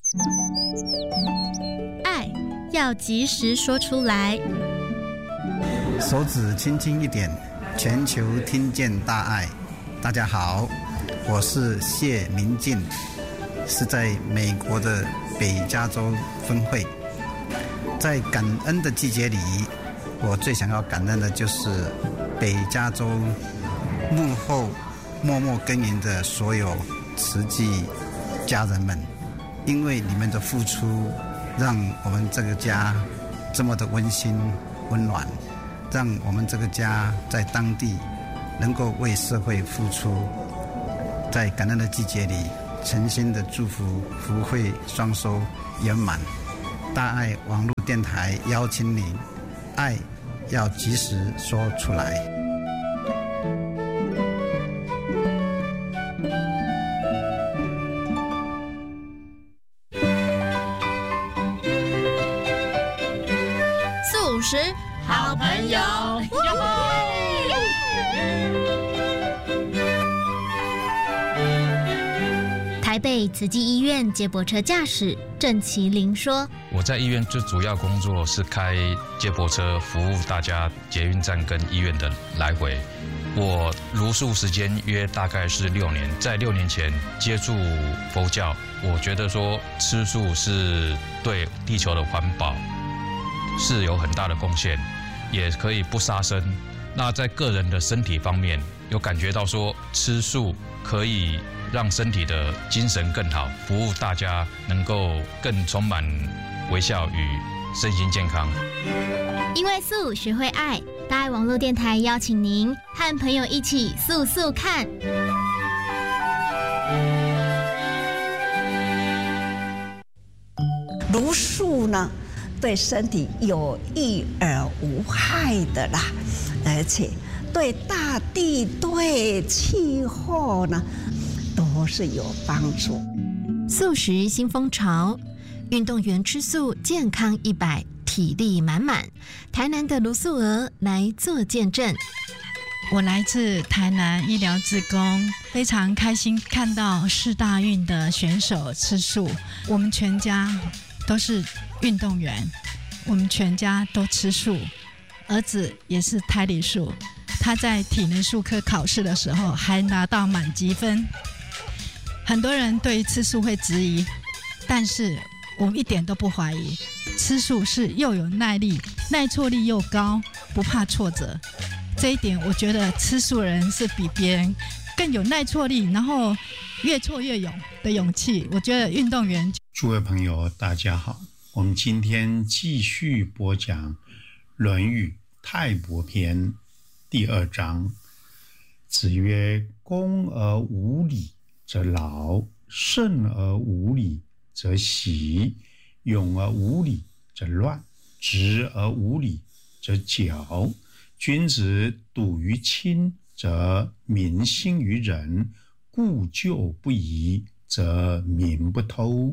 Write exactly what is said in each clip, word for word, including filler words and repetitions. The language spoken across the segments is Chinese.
爱要及时说出来。 手指轻轻一点，全球听见大爱。大家好，我是谢明进，是在美国的北加州分会。在感恩的季节里，我最想要感恩的就是北加州幕后默默耕耘的所有慈济家人们，因为你们的付出，让我们这个家这么的温馨温暖，让我们这个家在当地能够为社会付出。在感恩的季节里，诚心的祝福福慧双收圆满。大爱网络电台邀请你，爱要及时说出来。 四五十好朋友， 台北慈济医院接驳车驾驶郑麒麟说：“ 我在医院最主要工作是开接驳车，服务大家捷运站跟医院的来回。我茹素时间约大概是六年，在六年前接触佛教，我觉得说吃素是对地球的环保是有很大的贡献，也可以不杀生。那在个人的身体方面，有感觉到说吃素可以让身体的精神更好，服务大家能够更充满微笑与身心健康。 因为素学会爱，大爱网络电台邀请您和朋友一起素素看。 茹素呢，对身体有益而无害的啦，而且对大地、对气候呢，都是有帮助。 素食新风潮，运动员吃素，健康一百，体力满满。台南的卢素娥来做见证。 我来自台南医疗志工，非常开心看到世大运的选手吃素。我们全家都是运动员，我们全家都吃素，儿子也是胎里素，他在体能术科考试的时候还拿到满积分。很多人对于吃素会质疑，但是我们一点都不怀疑，吃素是又有耐力，耐挫力又高，不怕挫折。这一点我觉得吃素人是比别人更有耐挫力，然后越挫越勇的勇气。我觉得运动员。 诸位朋友大家好，我们今天继续播讲《论语泰伯篇》第二章。子曰：恭而无礼则劳，慎而无礼则喜，勇而无礼则乱，直而无礼则绞。君子笃于亲，则民兴于仁；故旧不移，则民不偷。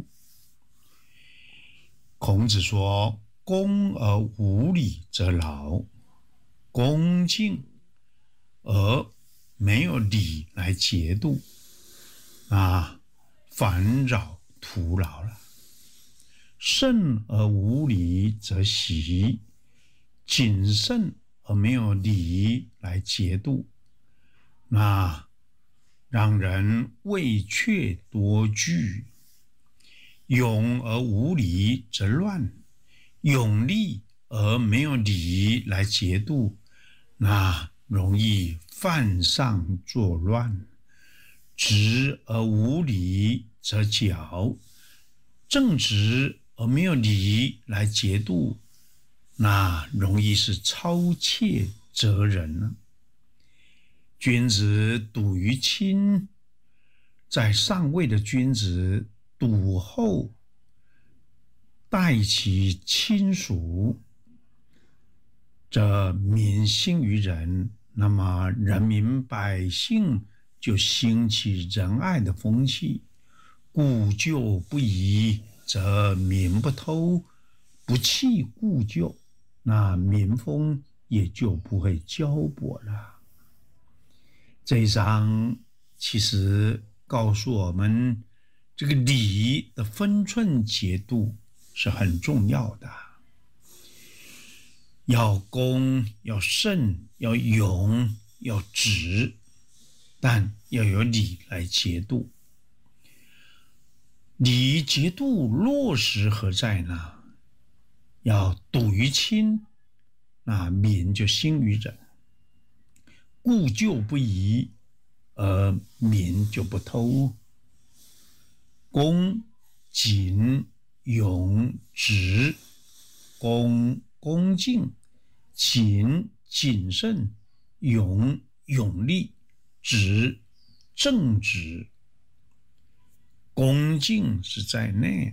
孔子说：恭而无礼则劳，恭敬而没有礼来节度，啊，烦扰徒劳了。慎而无礼则喜，谨慎而没有礼来节度，那让人畏怯多惧。勇而无礼则乱，勇力而没有礼来节度，那容易犯上作乱。直而无礼则绞，正直而没有礼来节度，那容易是超切责人了。君子笃于亲，在上位的君子笃厚待其亲属，则民兴于仁，那么人民百姓就兴起仁爱的风气。故旧不移，则民不偷，不弃故旧，那民风也就不会骄薄了。这一章其实告诉我们， 这个礼的分寸节度是很重要的，要公，要慎，要勇，要直，但要有礼来节度。礼节度落实何在呢？要笃于亲，那民就兴于仁；故旧不移，而民就不偷。恭、谨、勇、直，恭、恭敬；谨、谨慎；勇、勇力；直、正直。恭敬是在内，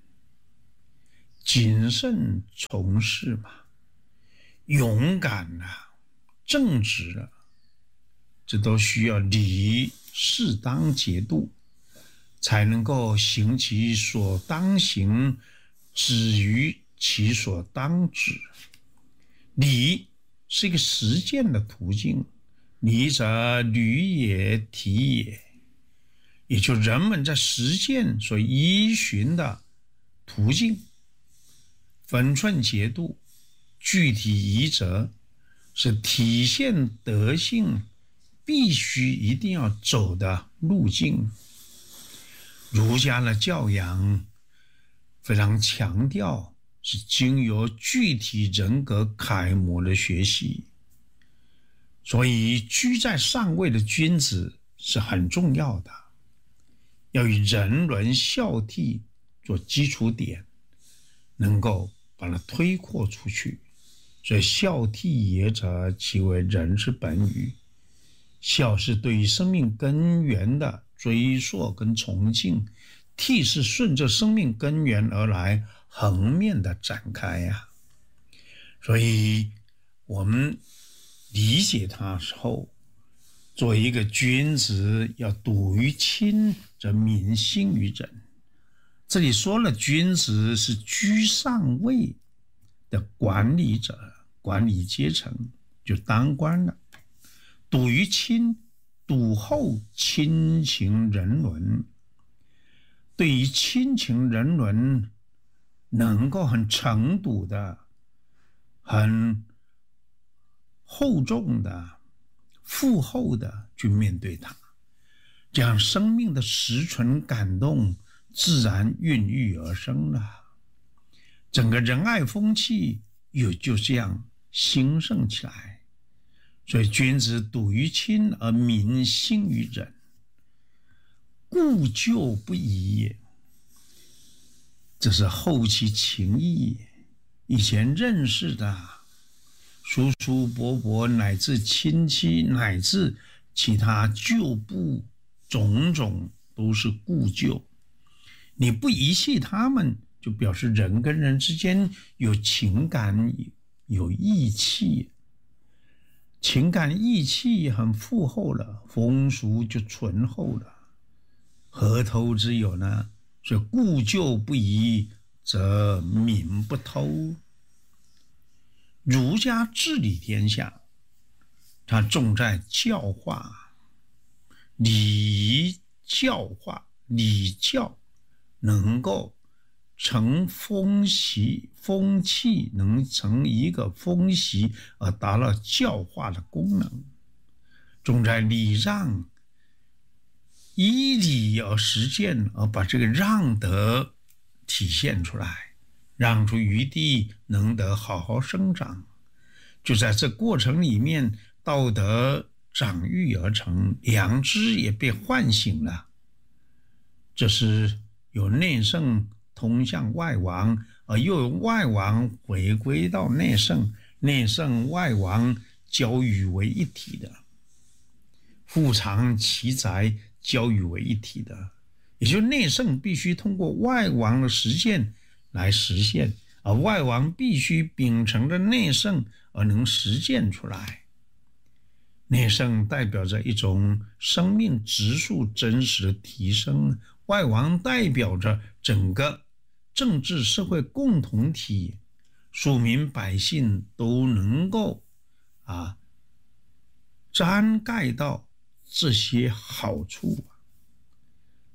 谨慎从事嘛，勇敢啊，正直啊，这都需要礼适当节度，才能够行其所当行，止于其所当止。礼是一个实践的途径，礼者履也，体也，也就人们在实践所依循的途径。分寸节度，具体仪则，是体现德性必须一定要走的路径。儒家的教养非常强调是经由具体人格楷模的学习，所以居在上位的君子是很重要的，要以人伦孝悌做基础点，能够把它推扩出去。所以孝悌也者，其为人之本与。孝是对于生命根源的追溯跟崇敬，悌是顺着生命根源而来，横面的展开呀、啊。所以我们理解它的时候，作为一个君子，要笃于亲，则民兴于仁。这里说了，君子是居上位的管理者，管理阶层，就当官了。笃于亲，笃厚亲情人伦，对于亲情人伦能够很诚笃的、很厚重的、富厚的去面对它，这样生命的实存感动自然孕育而生了，整个仁爱风气也就这样兴盛起来。所以君子笃于亲，而民兴于仁，故旧不移也。这是后期情谊，以前认识的叔叔伯伯，乃至亲戚，乃至其他旧部，种种都是故旧。你不遗弃他们，就表示人跟人之间有情感，有义气。情感义气很富厚了，风俗就醇厚了，何偷之有呢？所以故旧不移，则民不偷。儒家治理天下，它重在教化，礼仪教化，礼教能够成风习，风气能成一个风习，而达到教化的功能。重在礼让，依礼而实践，而把这个让德体现出来，让出余地，能得好好生长。就在这过程里面，道德长育而成，良知也被唤醒了。这是有内圣通向外王，而又有外王回归到内圣，内圣外王交予为一体的，父藏其宅交予为一体的，也就是内圣必须通过外王的实践来实现，而外王必须秉承着内圣而能实践出来。内圣代表着一种生命质素真实的提升，外王代表着整个政治社会共同体，庶民百姓都能够啊沾盖到这些好处。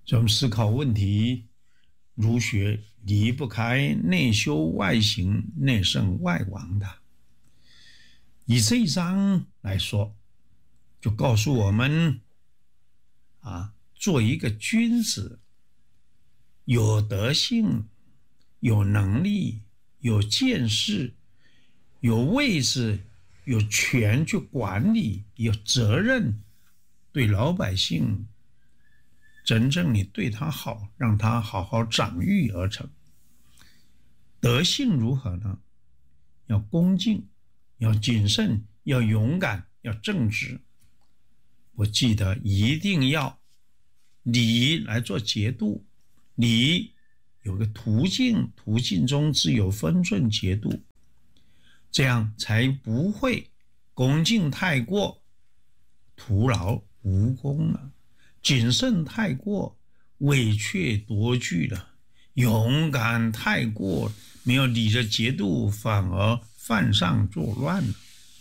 所以我们思考问题，儒学离不开内修外行、内圣外王的。以这一章来说，就告诉我们啊，做一个君子，有德性、有能力、有见识、有位置、有权去管理、有责任，对老百姓真正你对他好，让他好好长育而成。德性如何呢？要恭敬，要谨慎，要勇敢，要正直。我记得一定要礼来做节度，礼有个途径，途径中自有分寸节度，这样才不会恭敬太过，徒劳无功了；谨慎太过，委却夺据了；勇敢太过，没有理的节度，反而犯上作乱了。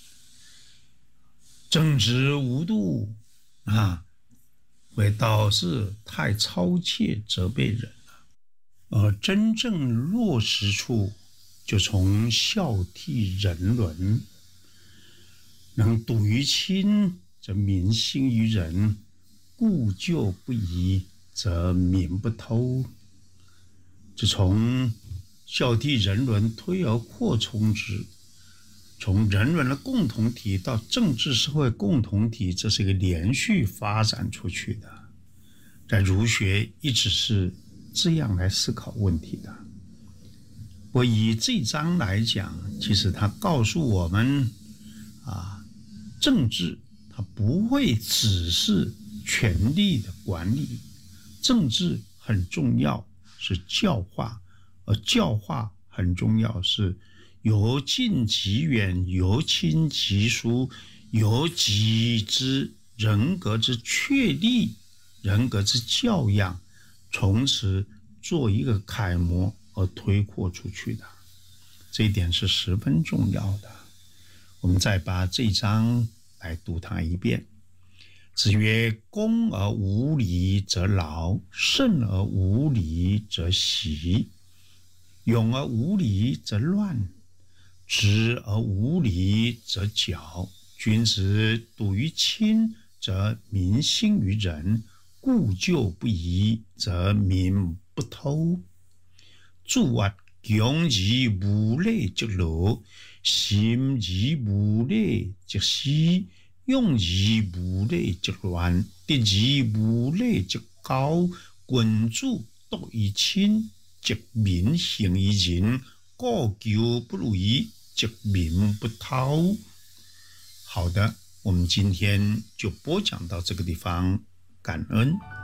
正直无度啊，会导致太操切责备人了。而真正落实处，就从孝悌人伦。能笃于亲，则民兴于仁；故旧不移，则民不偷。这从孝悌人伦推而扩充之，从人伦的共同体到政治社会共同体，这是一个连续发展出去的。在儒学一直是这样来思考问题的。我以这章来讲，其实它告诉我们啊，政治它不会只是权力的管理，政治很重要是教化，而教化很重要是由近及远，由亲及疏，由己之人格之确立，人格之教养，从此做一个楷模而推扩出去的。这一点是十分重要的。我们再把这一章来读它一遍。子曰：恭而无礼则劳，慎而无礼则习，勇而无礼则乱，直而无礼则绞。君子笃于亲，则民兴于仁；故旧不移，则民不偷。注曰：强而无礼则乐，心而无礼则息，用而无礼则乱，得而无礼则高。君主笃于亲，则民兴于仁；故旧不移，则民不偷。好的，我们今天就播讲到这个地方，感恩。